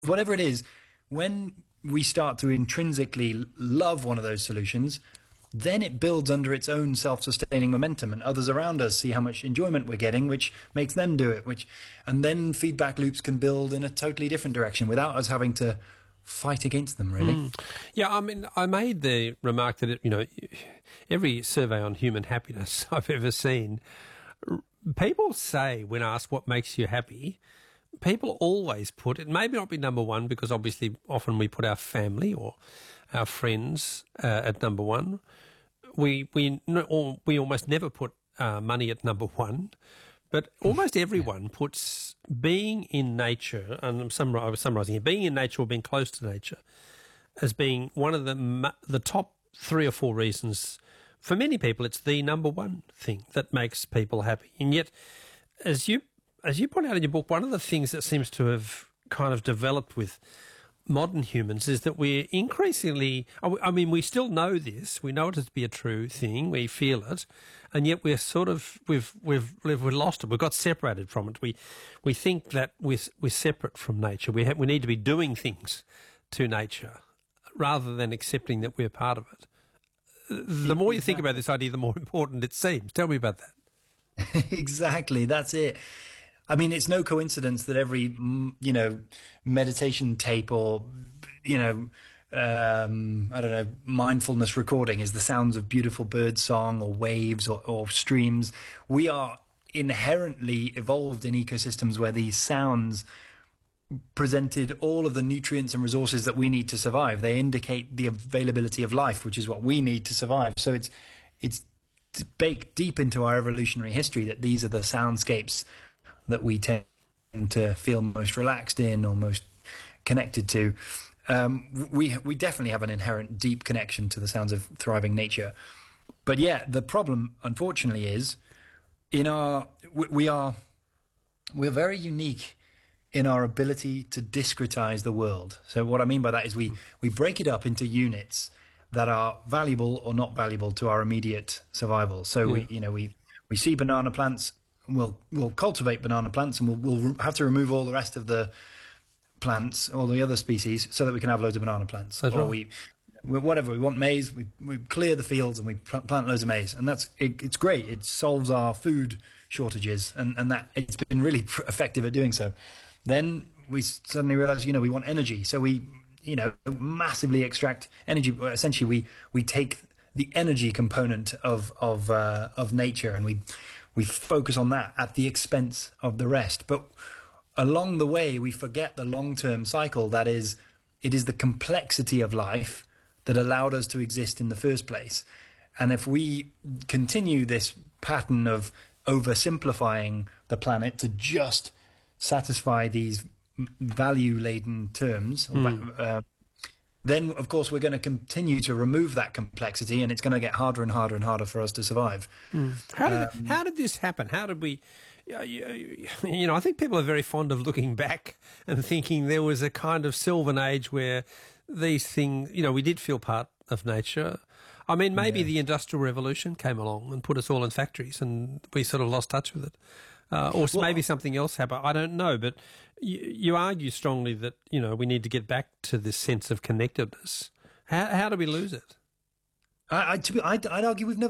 whatever it is, when we start to intrinsically love one of those solutions, then it builds under its own self-sustaining momentum, and others around us see how much enjoyment we're getting, which makes them do it, and then feedback loops can build in a totally different direction without us having to fight against them, really. Yeah, I mean, I made the remark that, every survey on human happiness I've ever seen, people say when asked what makes you happy, people always put, it may not be number one because obviously often we put our family or our friends at number one. We almost never put money at number one, but almost everyone puts being in nature, and I was summarising here, being in nature or being close to nature as being one of the top 3 or 4 reasons. For many people, it's the number one thing that makes people happy. And yet, as you point out in your book, one of the things that seems to have kind of developed with modern humans is that we're increasingly, I mean, we still know this, we know it to be a true thing, we feel it, and yet we're sort of, we've lost it, we've got separated from it. We think that we're separate from nature. We need to be doing things to nature rather than accepting that we're part of it. The more you think about this idea, the more important it seems. Tell me about that. Exactly, that's it. I mean, it's no coincidence that every, meditation tape or, I don't know, mindfulness recording is the sounds of beautiful bird song or waves or streams. We are inherently evolved in ecosystems where these sounds presented all of the nutrients and resources that we need to survive. They indicate the availability of life, which is what we need to survive. So it's baked deep into our evolutionary history that these are the soundscapes that we tend to feel most relaxed in or most connected to. We definitely have an inherent deep connection to the sounds of thriving nature. But yeah, the problem, unfortunately, is we're very unique in our ability to discretize the world. So what I mean by that is we break it up into units that are valuable or not valuable to our immediate survival. So we see banana plants, we'll cultivate banana plants, and we'll have to remove all the rest of the plants, all the other species, so that we can have loads of banana plants. That's or right. we want maize, we clear the fields and we plant loads of maize, and it's great. It solves our food shortages, and that it's been really effective at doing so. Then we suddenly realize, we want energy, so we massively extract energy. Essentially, we take the energy component of nature, and we focus on that at the expense of the rest. But along the way, we forget the long-term cycle. That is, it is the complexity of life that allowed us to exist in the first place. And if we continue this pattern of oversimplifying the planet to just satisfy these value-laden terms, then, of course, we're going to continue to remove that complexity, and it's going to get harder and harder and harder for us to survive. How did this happen? How did we... I think people are very fond of looking back and thinking there was a kind of sylvan age where these things, we did feel part of nature. I mean, maybe the Industrial Revolution came along and put us all in factories and we sort of lost touch with it. Maybe something else happened. I don't know, but you argue strongly that, we need to get back to this sense of connectedness. How do we lose it? I'd argue we've never